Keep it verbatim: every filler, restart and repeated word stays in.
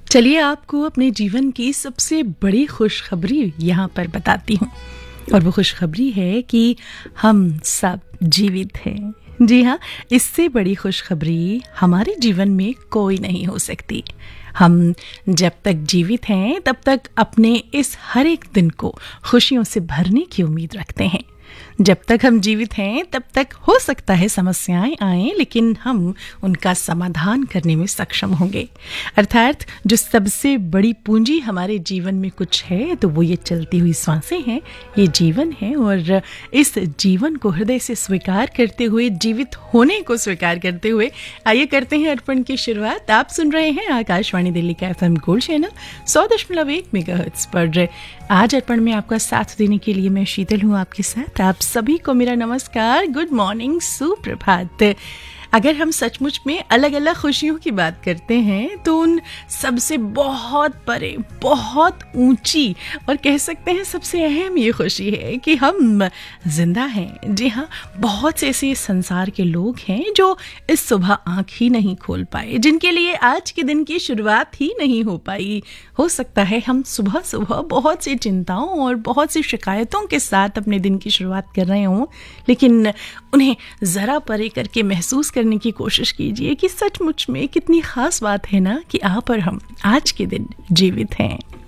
चलिए आपको अपने जीवन की सबसे बड़ी खुशखबरी यहाँ पर बताती हूँ। और वो खुशखबरी है कि हम सब जीवित हैं। जी हाँ, इससे बड़ी खुशखबरी हमारे जीवन में कोई नहीं हो सकती। हम जब तक जीवित हैं तब तक अपने इस हर एक दिन को खुशियों से भरने की उम्मीद रखते हैं। जब तक हम जीवित हैं तब तक हो सकता है समस्याएं आएं, लेकिन हम उनका समाधान करने में सक्षम होंगे। अर्थात जो सबसे बड़ी पूंजी हमारे जीवन में कुछ है तो वो ये चलती हुई सांसें हैं, ये जीवन है। और इस जीवन को हृदय से स्वीकार करते हुए, जीवित होने को स्वीकार करते हुए आइए करते हैं अर्पण की शुरुआत। आप सुन रहे हैं आकाशवाणी दिल्ली का एफएम गोल्ड चैनल सौ दशमलव एक मेगाहर्ट्ज पर। आज अर्पण में आपका साथ देने के लिए मैं शीतल हूँ आपके साथ। आप सभी को मेरा नमस्कार, गुड मॉर्निंग, सुप्रभात। अगर हम सचमुच में अलग अलग खुशियों की बात करते हैं तो उन सबसे बहुत परे, बहुत ऊंची और कह सकते हैं सबसे अहम ये खुशी है कि हम जिंदा हैं। जी हाँ, बहुत से ऐसे संसार के लोग हैं जो इस सुबह आंख ही नहीं खोल पाए, जिनके लिए आज के दिन की शुरुआत ही नहीं हो पाई। हो सकता है हम सुबह सुबह बहुत सी चिंताओं और बहुत सी शिकायतों के साथ अपने दिन की शुरुआत कर रहे हों, लेकिन उन्हें जरा परे करके महसूस करने की कोशिश कीजिए कि सचमुच में कितनी खास बात है ना कि आप और हम आज के दिन जीवित हैं।